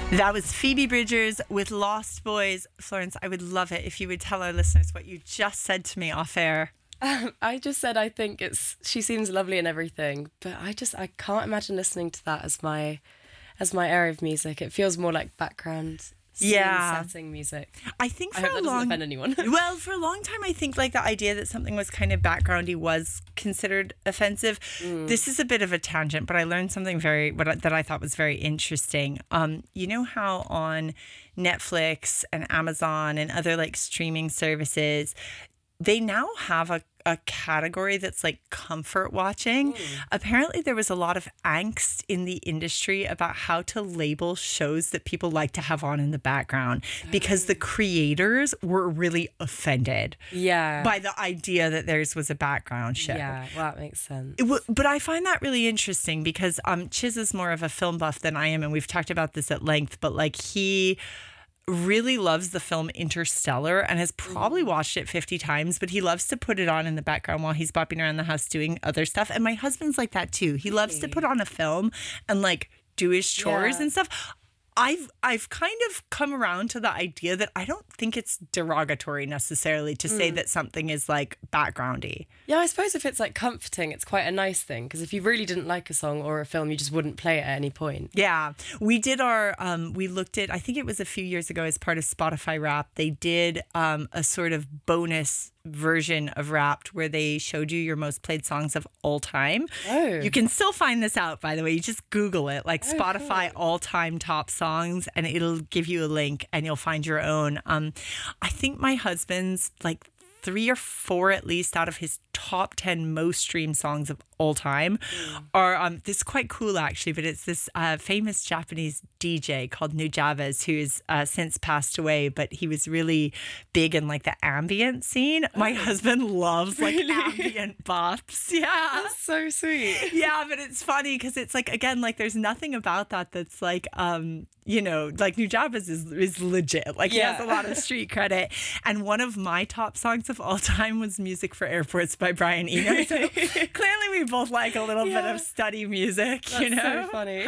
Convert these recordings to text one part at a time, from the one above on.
That was Phoebe Bridgers with Lost Boys. Florence, I would love it if you would tell our listeners what you just said to me off air. I just said I think she seems lovely and everything, but I can't imagine listening to that as my area of music. It feels more like background setting music. I think I hope that doesn't offend anyone. Well, for a long time, I think like the idea that something was kind of backgroundy was considered offensive. This is a bit of a tangent, but I learned something that I thought was very interesting. You know how on Netflix and Amazon and other like streaming services, they now have a category that's like comfort watching. Apparently there was a lot of angst in the industry about how to label shows that people like to have on in the background because the creators were really offended by the idea that theirs was a background show. Yeah, well, that makes sense. But I find that really interesting because Chiz is more of a film buff than I am, and we've talked about this at length, but like he really loves the film Interstellar and has probably watched it 50 times, but he loves to put it on in the background while he's bopping around the house doing other stuff. And my husband's like that too. He loves to put on a film and like do his chores and stuff. I've kind of come around to the idea that I don't think it's derogatory necessarily to say that something is like backgroundy. Yeah, I suppose if it's like comforting, it's quite a nice thing, because if you really didn't like a song or a film, you just wouldn't play it at any point. Yeah, we did we looked at, I think it was a few years ago as part of Spotify Wrapped, they did a sort of bonus version of Wrapped where they showed you your most played songs of all time. You can still find this out, by the way. You just Google it, like Spotify all-time top songs, and it'll give you a link and you'll find your own. I think my husband's like 3 or 4 at least out of his top 10 most streamed songs of all time are this is quite cool actually, but it's this famous Japanese DJ called Nujabes who's since passed away, but he was really big in like the ambient scene. My husband loves like ambient bops. Yeah, that's so sweet. Yeah, but it's funny because it's like, again, like there's nothing about that that's like you know, like Nujabes is legit. Like he has a lot of street credit. And one of my top songs of all time was Music for Airports by Brian Eno. So clearly we both like a little bit of study music. That's you know, so funny.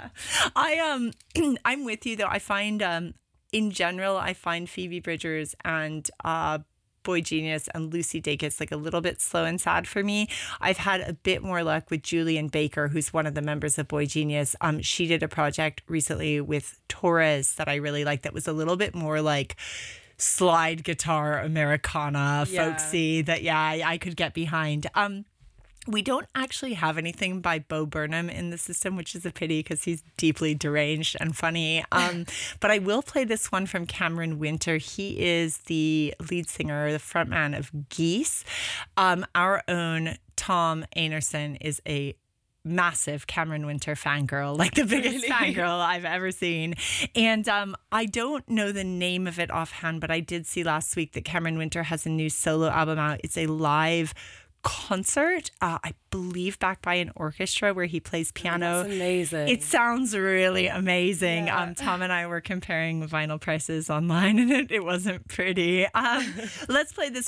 I'm with you though. I find in general, I find Phoebe Bridgers and Boy Genius and Lucy Dacus like a little bit slow and sad for me. I've had a bit more luck with Julian Baker, who's one of the members of Boy Genius. She did a project recently with Torres that I really liked that was a little bit more like slide guitar Americana folksy that I could get behind. We don't actually have anything by Bo Burnham in the system, which is a pity because he's deeply deranged and funny. But I will play this one from Cameron Winter. He is the lead singer, the frontman of Geese. Our own Tom Anerson is a massive Cameron Winter fangirl, like the biggest fangirl I've ever seen. And I don't know the name of it offhand, but I did see last week that Cameron Winter has a new solo album out. It's a live concert, I believe backed by an orchestra where he plays piano. That's amazing. It sounds really amazing. Tom and I were comparing vinyl prices online and it wasn't pretty. Let's play this